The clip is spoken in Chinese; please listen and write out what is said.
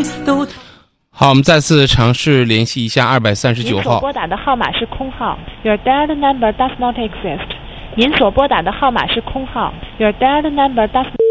好，我们再次尝试联系一下239 您所号。 拨打的号码是空号。Your dialed number does not exist. 您所拨打的号码是空号。Your dialed number does